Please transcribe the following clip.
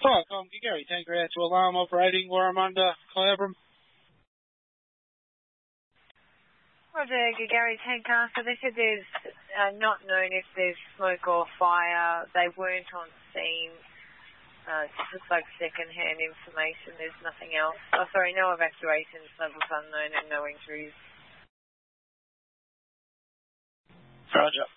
Hi, I'm Gary Tanker out to alarm operating Warramunda, Kyabram. Roger, Gary Tanker. So they said there's not known if there's smoke or fire. They weren't on scene. It just looks like second-hand information. There's nothing else. Oh, sorry, no evacuations, levels unknown, and no injuries. Roger.